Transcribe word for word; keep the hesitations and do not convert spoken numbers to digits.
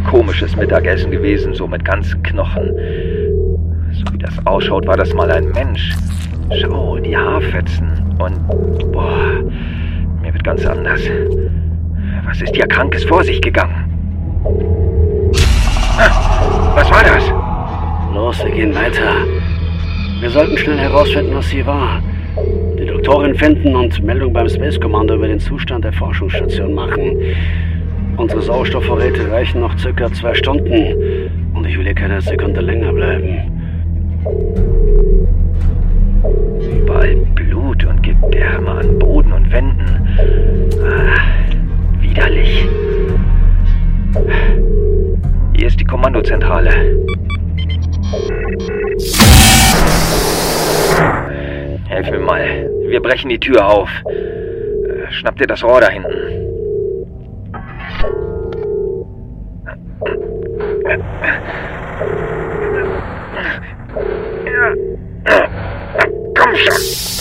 komisches Mittagessen gewesen, so mit ganzen Knochen. So wie das ausschaut, war das mal ein Mensch. Schau, die Haarfetzen. Und, boah, mir wird ganz anders. Was ist hier Krankes vor sich gegangen? Ah, was war das? Los, wir gehen weiter. Wir sollten schnell herausfinden, was sie war. Die Doktorin finden und Meldung beim Space Commander über den Zustand der Forschungsstation machen. Unsere Sauerstoffvorräte reichen noch circa zwei Stunden. Und ich will hier keine Sekunde länger bleiben. Überall Blut und Gedärme an Boden und Wänden. Ah, widerlich. Hier ist die Kommandozentrale. Helf mir mal. Wir brechen die Tür auf. Schnapp dir das Rohr da hinten. Komm schon.